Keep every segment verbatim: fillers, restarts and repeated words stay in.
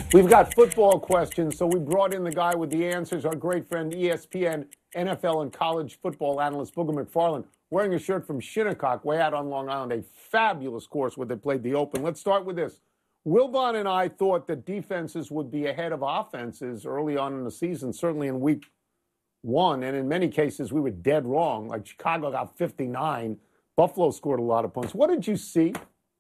We've got football questions, so we brought in the guy with the answers, our great friend, E S P N, N F L, and college football analyst Booger McFarland, wearing a shirt from Shinnecock, way out on Long Island, a fabulous course where they played the Open. Let's start with this. Wilbon and I thought that defenses would be ahead of offenses early on in the season, certainly in week one, and in many cases we were dead wrong. Like Chicago got fifty-nine. Buffalo scored a lot of points. What did you see?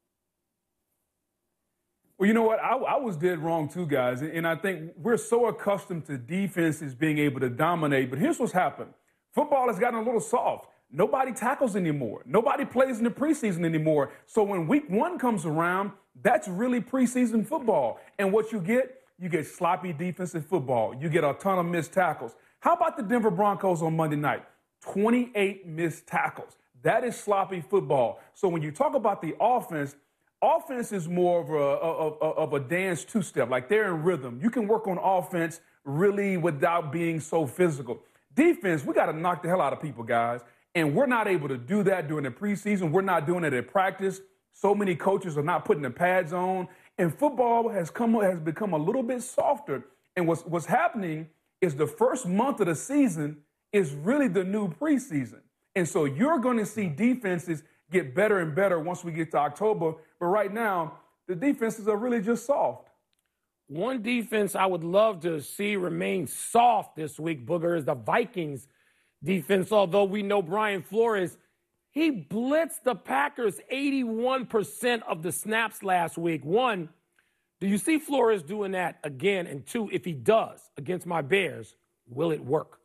Well, you know what? I, I was dead wrong too, guys. And I think we're so accustomed to defenses being able to dominate. But here's what's happened. Football has gotten a little soft. Nobody tackles anymore. Nobody plays in the preseason anymore. So when week one comes around, that's really preseason football. And what you get, you get sloppy defensive football. You get a ton of missed tackles. How about the Denver Broncos on Monday night? twenty-eight missed tackles. That is sloppy football. So when you talk about the offense, offense is more of a, of, of a dance two-step, like they're in rhythm. You can work on offense really without being so physical. Defense, we got to knock the hell out of people, guys. And we're not able to do that during the preseason. We're not doing it at practice. So many coaches are not putting the pads on. And football has come has become a little bit softer. And what's, what's happening is the first month of the season is really the new preseason. And so you're going to see defenses get better and better once we get to October. But right now, the defenses are really just soft. One defense I would love to see remain soft this week, Booger, is the Vikings defense. Although we know Brian Flores, he blitzed the Packers eighty-one percent of the snaps last week. One, do you see Flores doing that again? And two, if he does against my Bears, will it work?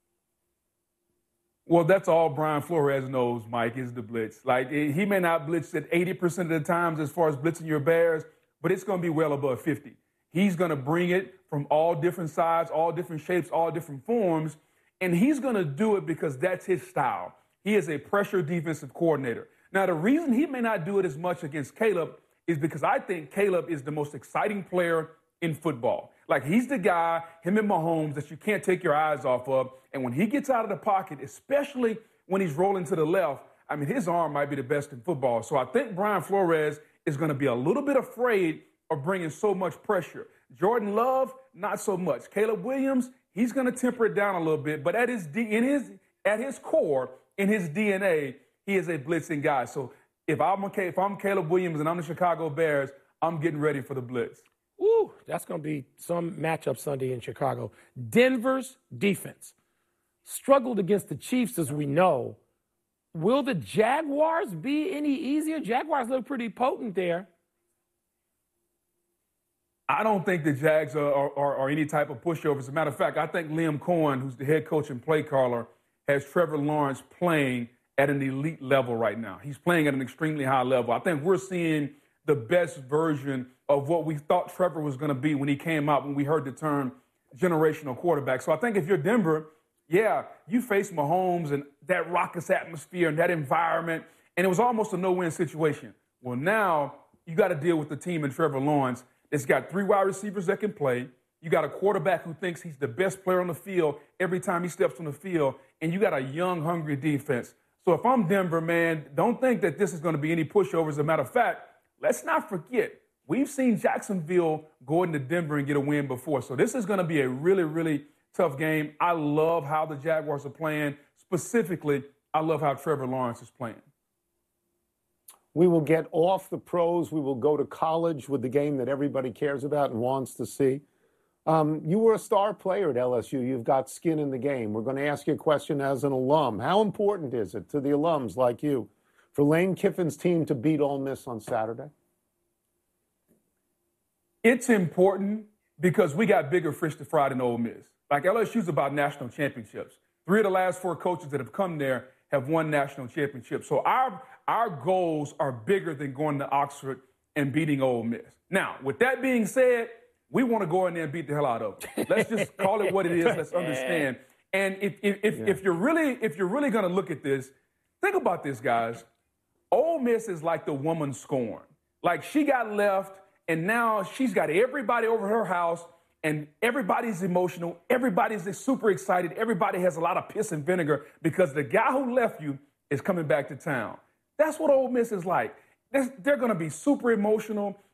Well, that's all Brian Flores knows, Mike, is the blitz. Like, he may not blitz at eighty percent of the times as far as blitzing your Bears, but it's going to be well above fifty. He's going to bring it from all different sides, all different shapes, all different forms, and he's going to do it because that's his style. He is a pressure defensive coordinator. Now, the reason he may not do it as much against Caleb is because I think Caleb is the most exciting player in football. Like, he's the guy, him and Mahomes, that you can't take your eyes off of. And when he gets out of the pocket, especially when he's rolling to the left, I mean, his arm might be the best in football. So I think Brian Flores is going to be a little bit afraid of bringing so much pressure. Jordan Love, not so much. Caleb Williams, he's going to temper it down a little bit. But at his, D, in his, at his core, in his D N A, he is a blitzing guy. So if I'm, a, if I'm Caleb Williams and I'm the Chicago Bears, I'm getting ready for the blitz. Ooh, that's going to be some matchup Sunday in Chicago. Denver's defense struggled against the Chiefs, as we know. Will the Jaguars be any easier? Jaguars look pretty potent there. I don't think the Jags are, are, are any type of pushover. As a matter of fact, I think Liam Cohen, who's the head coach and play caller, has Trevor Lawrence playing at an elite level right now. He's playing at an extremely high level. I think we're seeing the best version of what we thought Trevor was going to be when he came out, when we heard the term generational quarterback. So I think if you're Denver, yeah, you face Mahomes and that raucous atmosphere and that environment, and it was almost a no-win situation. Well, now you got to deal with the team in Trevor Lawrence. It's got three wide receivers that can play. You got a quarterback who thinks he's the best player on the field every time he steps on the field, and you got a young, hungry defense. So if I'm Denver, man, don't think that this is going to be any pushover. As a matter of fact, let's not forget, we've seen Jacksonville go into Denver and get a win before. So this is going to be a really, really tough game. I love how the Jaguars are playing. Specifically, I love how Trevor Lawrence is playing. We will get off the pros. We will go to college with the game that everybody cares about and wants to see. Um, you were a star player at L S U. You've got skin in the game. We're going to ask you a question as an alum. How important is it to the alums like you for Lane Kiffin's team to beat Ole Miss on Saturday? It's important because we got bigger fish to fry than Ole Miss. Like, L S U's about national championships. Three of the last four coaches that have come there have won national championships. So our our goals are bigger than going to Oxford and beating Ole Miss. Now, with that being said, we want to go in there and beat the hell out of them. Let's just call it what it is. Let's understand. And if if if, yeah. if you're really if you're really going to look at this, think about this, guys. Ole Miss is like the woman scorned. Like, she got left, and now she's got everybody over her house, and everybody's emotional. Everybody's super excited. Everybody has a lot of piss and vinegar because the guy who left you is coming back to town. That's what Ole Miss is like. They're, they're going to be super emotional.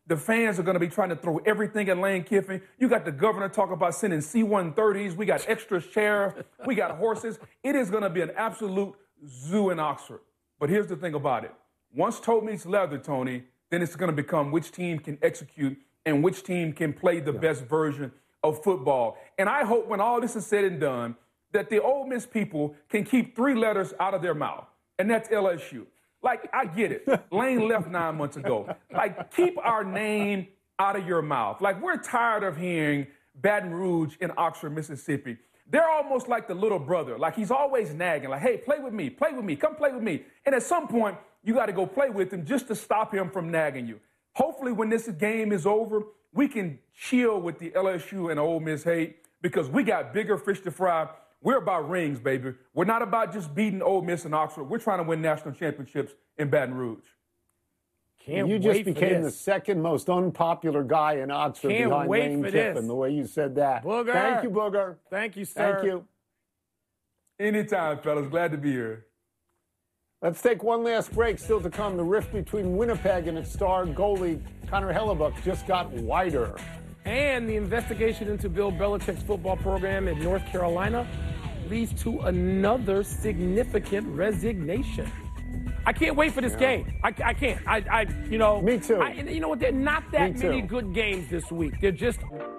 The fans are going to be trying to throw everything at Lane Kiffin. You got the governor talking about sending C one thirties. We got extra sheriff. We got horses. It is going to be an absolute zoo in Oxford. But here's the thing about it. Once toe meets leather, Tony, then it's going to become which team can execute and which team can play the yeah. best version of football. And I hope when all this is said and done, that the Ole Miss people can keep three letters out of their mouth, and that's L S U. Like, I get it. Lane left nine months ago. Like, keep our name out of your mouth. Like, we're tired of hearing Baton Rouge in Oxford, Mississippi. They're almost like the little brother. Like, he's always nagging, like, hey, play with me, play with me, come play with me. And at some point, you got to go play with him just to stop him from nagging you. Hopefully, when this game is over, we can chill with the L S U and Ole Miss hate because we got bigger fish to fry. We're about rings, baby. We're not about just beating Ole Miss and Oxford. We're trying to win national championships in Baton Rouge. Can't you just became the second most unpopular guy in Oxford Can't behind wait Lane for Kiffin, this. the way you said that. Booger. Thank you, Booger. Thank you, sir. Thank you. Anytime, fellas. Glad to be here. Let's take one last break. Still to come, the rift between Winnipeg and its star goalie Connor Hellebuck just got wider. And the investigation into Bill Belichick's football program in North Carolina leads to another significant resignation. I can't wait for this yeah. game. I, I can't. I, I, you know. Me too. I, you know what? There are not that Me many too. good games this week. They're just